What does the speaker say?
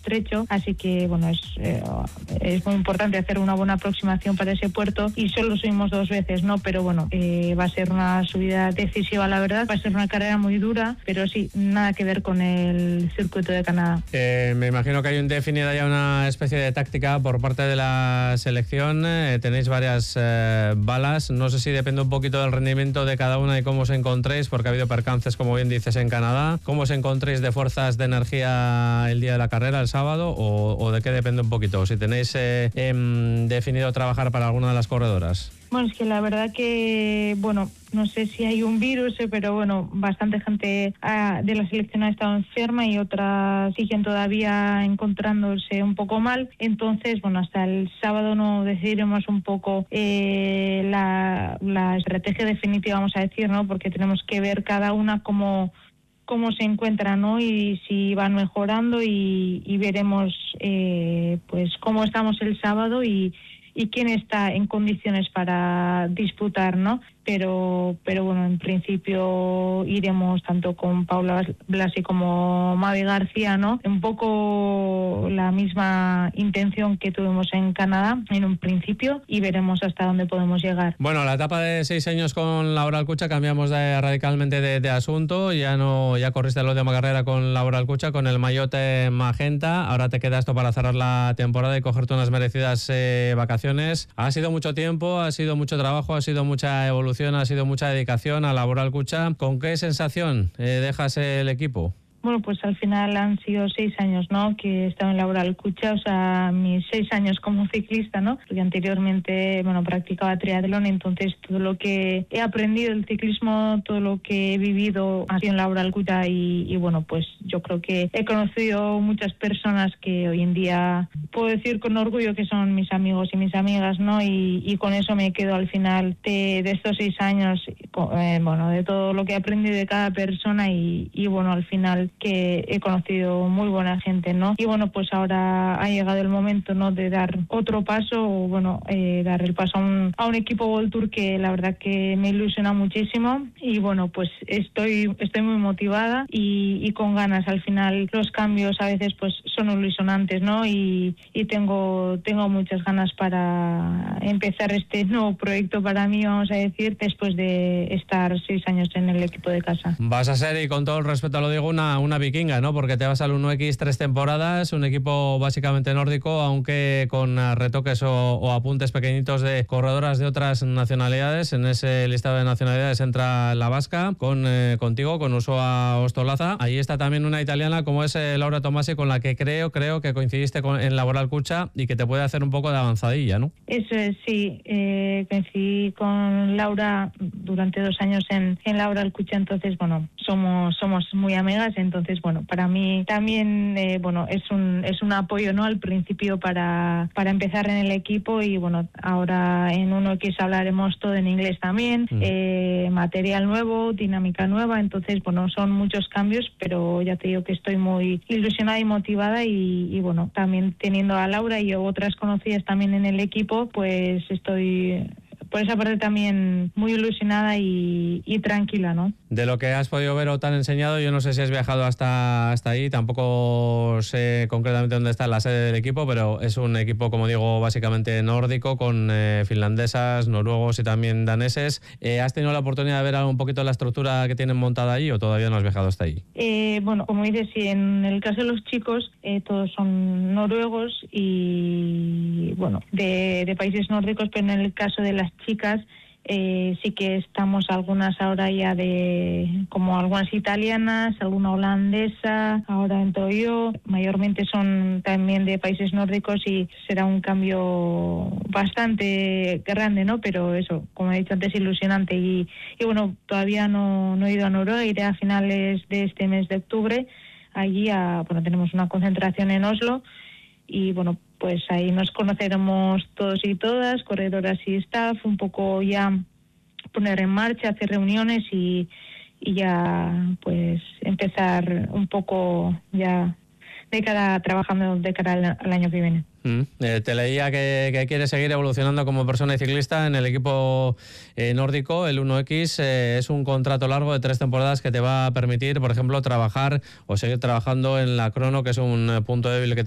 estrecho, así que bueno, es muy importante hacer una buena aproximación para ese puerto y solo subimos 2 veces, ¿no? Pero bueno, va a ser una subida decisiva, la verdad, va a ser una carrera muy dura, pero sí, nada que ver con el circuito de Canadá. Me imagino que hay definida ya una especie de táctica por parte de la selección, tenéis varias balas, no sé si depende un poquito del rendimiento de cada una y cómo os encontréis, porque ha habido percances, como bien dices, en Canadá. ¿Cómo os encontréis de fuerzas de energía el día de la carrera, el sábado, o de qué depende un poquito? Si tenéis definido trabajar para alguna de las corredoras. Bueno, es que la verdad que, bueno, no sé si hay un virus, pero bueno, bastante gente de la selección ha estado enferma y otras siguen todavía encontrándose un poco mal. Entonces, bueno, hasta el sábado no decidiremos un poco la estrategia definitiva, vamos a decir, ¿no? Porque tenemos que ver cada una cómo se encuentra, ¿no? Y si van mejorando y veremos pues cómo estamos el sábado y quién está en condiciones para disputar, ¿no? Pero bueno, en principio iremos tanto con Paula Blasi como Mavi García, ¿no? Un poco la misma intención que tuvimos en Canadá en un principio y veremos hasta dónde podemos llegar. Bueno, la etapa de 6 años con Laura Alcucha cambiamos radicalmente de asunto. Ya corriste la última carrera con Laura Alcucha, con el maillot magenta. Ahora te queda esto para cerrar la temporada y cogerte unas merecidas vacaciones. Ha sido mucho tiempo, ha sido mucho trabajo, ha sido mucha evolución, ha sido mucha dedicación a Laura Alcucha. ¿Con qué sensación dejas el equipo? Bueno, pues al final han sido 6 años, ¿no? Que he estado en Laura Alcucha, o sea, mis 6 años como ciclista, ¿no? Porque anteriormente, bueno, practicaba triatlón, entonces todo lo que he aprendido del ciclismo, todo lo que he vivido ha sido en Laura Alcucha y bueno, pues yo creo que he conocido muchas personas que hoy en día puedo decir con orgullo que son mis amigos y mis amigas, ¿no? Y con eso me quedo al final de estos 6 años, bueno, de todo lo que he aprendido de cada persona y bueno, al final que he conocido muy buena gente, ¿no? Y bueno, pues ahora ha llegado el momento, ¿no? De dar otro paso, o bueno, dar el paso a un equipo World Tour que la verdad que me ilusiona muchísimo y bueno, pues estoy muy motivada y con ganas. Al final los cambios a veces pues son ilusionantes, ¿no? Y tengo muchas ganas para empezar este nuevo proyecto para mí, vamos a decir, después de estar 6 años en el equipo de casa. Vas a ser, y con todo el respeto lo digo, una vikinga, ¿no? Porque te vas al 1X 3 temporadas, un equipo básicamente nórdico, aunque con retoques o apuntes pequeñitos de corredoras de otras nacionalidades. En ese listado de nacionalidades entra la vasca, contigo, con Ursula Ostolaza. Ahí está también una italiana como es Laura Tomasi, con la que creo que coincidiste en Laura Alcucha y que te puede hacer un poco de avanzadilla, ¿no? Eso es, sí. Coincidí con Laura durante 2 años en Laura Alcucha, entonces, bueno, somos muy amigas. Entonces, bueno, para mí también, bueno, es un apoyo, ¿no? Al principio para empezar en el equipo y, bueno, ahora en 1X hablaremos todo en inglés también, material nuevo, dinámica nueva, entonces, bueno, son muchos cambios, pero ya te digo que estoy muy ilusionada y motivada y bueno, también teniendo a Laura y otras conocidas también en el equipo, pues estoy por esa parte también muy ilusionada y tranquila, ¿no? De lo que has podido ver o te han enseñado, yo no sé si has viajado hasta ahí, tampoco sé concretamente dónde está la sede del equipo, pero es un equipo, como digo, básicamente nórdico, con finlandesas, noruegos y también daneses. ¿Has tenido la oportunidad de ver un poquito la estructura que tienen montada allí o todavía no has viajado hasta ahí? Bueno, como dices, sí, en el caso de los chicos, todos son noruegos y, bueno, de países nórdicos, pero en el caso de las chicas, sí que estamos algunas ahora ya como algunas italianas, alguna holandesa, ahora entro yo, mayormente son también de países nórdicos y será un cambio bastante grande, ¿no? Pero eso, como he dicho antes, ilusionante y bueno, todavía no he ido a Noruega, iré a finales de este mes de octubre, allí bueno, tenemos una concentración en Oslo y bueno, pues ahí nos conoceremos todos y todas, corredoras y staff, un poco ya poner en marcha, hacer reuniones y ya pues empezar un poco ya trabajando de cara al año que viene. Te leía que quieres seguir evolucionando como persona y ciclista en el equipo nórdico. El 1X es un contrato largo de 3 temporadas que te va a permitir, por ejemplo, trabajar o seguir trabajando en la crono, que es un punto débil que